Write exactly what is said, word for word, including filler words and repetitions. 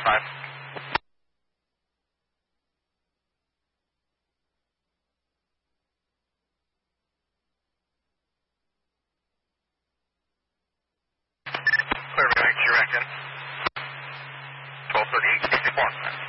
five. Clear, Max, you're back in. twelve thirty-eight, sixty-four.